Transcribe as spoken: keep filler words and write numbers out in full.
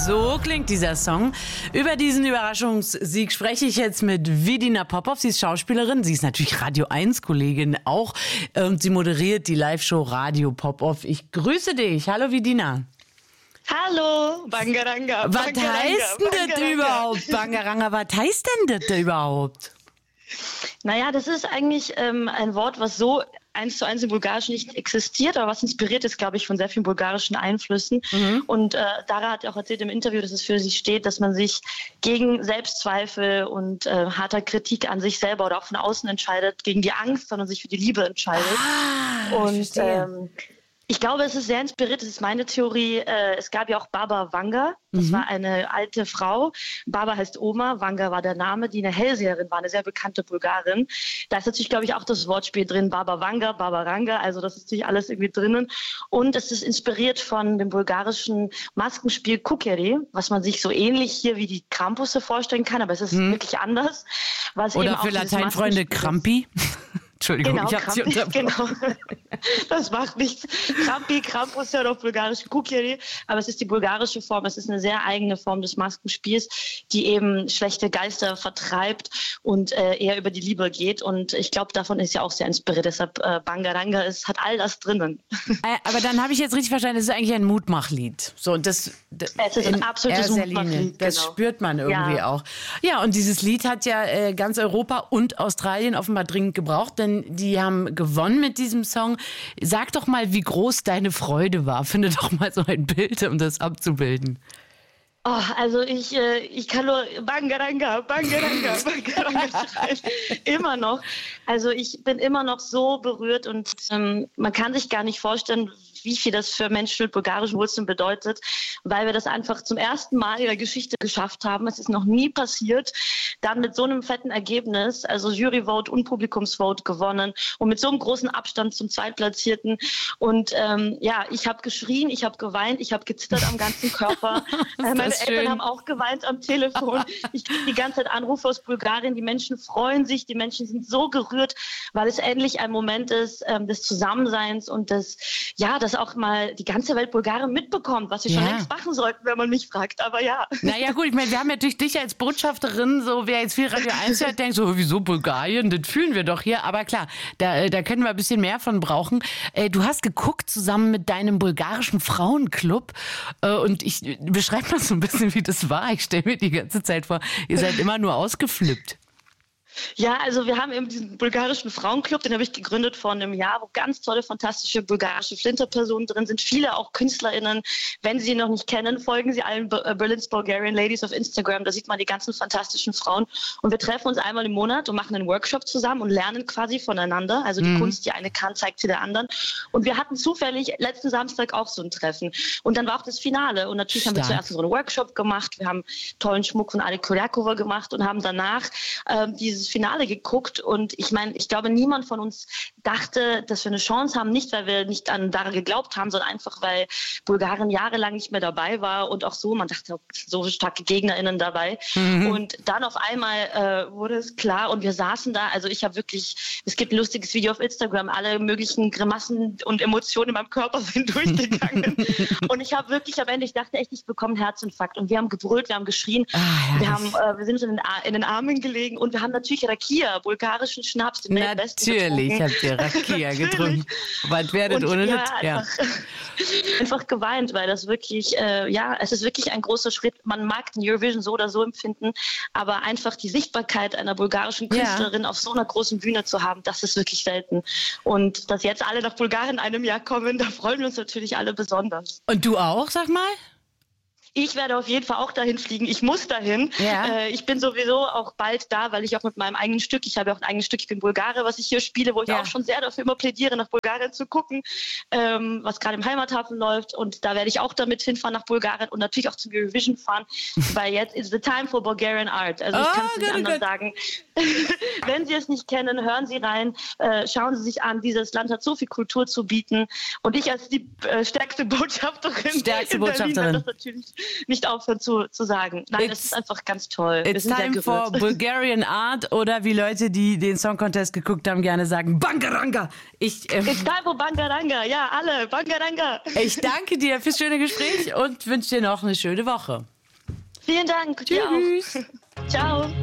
So klingt dieser Song. Über diesen Überraschungssieg spreche ich jetzt mit Vidina Popov. Sie ist Schauspielerin, sie ist natürlich Radio eins Kollegin auch und sie moderiert die Live-Show Radio Popov. Ich grüße dich. Hallo Vidina. Hallo, Bangaranga. Was heißt denn das überhaupt, Bangaranga? Was heißt denn das überhaupt? Naja, das ist eigentlich ähm, ein Wort, was so eins zu eins im Bulgarischen nicht existiert, aber was inspiriert ist, glaube ich, von sehr vielen bulgarischen Einflüssen. Mhm. Und äh, Dara hat auch erzählt im Interview, dass es für sie steht, dass man sich gegen Selbstzweifel und äh, harter Kritik an sich selber oder auch von außen entscheidet, gegen die Angst, sondern sich für die Liebe entscheidet. Ah, und ähm, ich glaube, es ist sehr inspiriert, das ist meine Theorie. Äh, es gab ja auch Baba Vanga, das mhm. war eine alte Frau. Baba heißt Oma, Vanga war der Name, die eine Hellseherin war, eine sehr bekannte Bulgarin. Da ist natürlich, glaube ich, auch das Wortspiel drin, Baba Vanga, Baba Ranga, also das ist natürlich alles irgendwie drinnen. Und es ist inspiriert von dem bulgarischen Maskenspiel Kukeri, was man sich so ähnlich hier wie die Krampusse vorstellen kann, aber es ist mhm. wirklich anders. Was Oder eben für Lateinfreunde Krampi. Entschuldigung, genau, ich habe Sie unterbrochen. Genau, das macht nichts. Krampi, Krampus ja auf bulgarisch Kukeri, aber es ist die bulgarische Form. Es ist eine sehr eigene Form des Maskenspiels, die eben schlechte Geister vertreibt und äh, eher über die Liebe geht. Und ich glaube, davon ist ja auch sehr inspiriert. Deshalb äh, Bangaranga ist, hat all das drinnen. Äh, aber dann habe ich jetzt richtig verstanden, es ist eigentlich ein Mutmachlied. So, und das, das es ist ein absolutes Mutmachlied. Das genau. spürt man irgendwie ja. auch. Ja, und dieses Lied hat ja äh, ganz Europa und Australien offenbar dringend gebraucht, denn die haben gewonnen mit diesem Song. Sag doch mal, wie groß deine Freude war. Finde doch mal so ein Bild, um das abzubilden. Oh, also ich, äh, ich kann nur Bangaranga, Bangaranga, Bangaranga schreien. Immer noch. Also ich bin immer noch so berührt und ähm, man kann sich gar nicht vorstellen, wie viel das für Menschen mit bulgarischen Wurzeln bedeutet, weil wir das einfach zum ersten Mal in der Geschichte geschafft haben. Es ist noch nie passiert. Dann mit so einem fetten Ergebnis, also Juryvote und Publikumsvote gewonnen und mit so einem großen Abstand zum Zweitplatzierten. Und ähm, ja, ich habe geschrien, ich habe geweint, ich habe gezittert am ganzen Körper. äh, meine Eltern schön. haben auch geweint am Telefon. Ich kriege die ganze Zeit Anrufe aus Bulgarien. Die Menschen freuen sich, die Menschen sind so gerührt, weil es endlich ein Moment ist ähm, des Zusammenseins und des, ja, das auch mal die ganze Welt Bulgarien mitbekommt, was sie schon ja. längst machen sollten, wenn man mich fragt. Aber ja. Naja gut, ich meine, wir haben natürlich dich als Botschafterin, so wer jetzt viel Radio eins hört, denkt so, wieso Bulgarien, das fühlen wir doch hier. Aber klar, da, da können wir ein bisschen mehr von brauchen. Du hast geguckt zusammen mit deinem bulgarischen Frauenclub und ich beschreibe mal so ein bisschen, wie das war. Ich stelle mir die ganze Zeit vor, ihr seid immer nur ausgeflippt. Ja, also wir haben eben diesen bulgarischen Frauenclub, den habe ich gegründet vor einem Jahr, wo ganz tolle, fantastische bulgarische Flinterpersonen drin sind. Viele auch KünstlerInnen. Wenn Sie sie noch nicht kennen, folgen Sie allen Berlin's Bulgarian Ladies auf Instagram. Da sieht man die ganzen fantastischen Frauen. Und wir treffen uns einmal im Monat und machen einen Workshop zusammen und lernen quasi voneinander. Also die mhm. Kunst, die eine kann, zeigt sie der anderen. Und wir hatten zufällig letzten Samstag auch so ein Treffen. Und dann war auch das Finale. Und natürlich Stark. haben wir zuerst so einen Workshop gemacht. Wir haben tollen Schmuck von Ale Kurjakova gemacht und haben danach ähm, dieses Finale geguckt und ich meine, ich glaube, niemand von uns dachte, dass wir eine Chance haben, nicht weil wir nicht an daran geglaubt haben, sondern einfach, weil Bulgarien jahrelang nicht mehr dabei war und auch so, man dachte, so starke GegnerInnen dabei mhm. und dann auf einmal äh, wurde es klar und wir saßen da, also ich habe wirklich, es gibt ein lustiges Video auf Instagram, alle möglichen Grimassen und Emotionen in meinem Körper sind durchgegangen und ich habe wirklich am Ende, ich dachte echt, ich bekomme einen Herzinfarkt und wir haben gebrüllt, wir haben geschrien, ah, wir, haben, äh, wir sind in den, in den Armen gelegen und wir haben natürlich Rakia, bulgarischen Schnaps, den Natürlich habt ihr Rakia getrunken. Was werdet und, ohne ja, das? Ja. Einfach, einfach geweint, weil das wirklich, äh, ja, es ist wirklich ein großer Schritt. Man mag den Eurovision so oder so empfinden, aber einfach die Sichtbarkeit einer bulgarischen Künstlerin ja. auf so einer großen Bühne zu haben, das ist wirklich selten. Und dass jetzt alle nach Bulgarien in einem Jahr kommen, da freuen wir uns natürlich alle besonders. Und du auch, sag mal? Ich werde auf jeden Fall auch dahin fliegen. Ich muss dahin. Ja. Äh, ich bin sowieso auch bald da, weil ich auch mit meinem eigenen Stück, ich habe ja auch ein eigenes Stück, ich bin Bulgare, was ich hier spiele, wo ich ja. auch schon sehr dafür immer plädiere, nach Bulgarien zu gucken, ähm, was gerade im Heimathafen läuft. Und da werde ich auch damit hinfahren nach Bulgarien und natürlich auch zum Eurovision fahren, weil jetzt is the time for Bulgarian art. Also ich oh, kann es nicht anders sagen. Wenn Sie es nicht kennen, hören Sie rein, äh, schauen Sie sich an. Dieses Land hat so viel Kultur zu bieten. Und ich als die äh, stärkste Botschafterin stärkste in Botschafterin. Berlin werde das natürlich nicht aufhören zu, zu sagen. Nein, it's, das ist einfach ganz toll. It's time for Bulgarian art oder wie Leute, die den Song Contest geguckt haben, gerne sagen Bangaranga. Ich, ähm, it's time for Bangaranga. Ja, alle. Bangaranga. Ich danke dir fürs schöne Gespräch und wünsche dir noch eine schöne Woche. Vielen Dank. Dir auch. Ciao.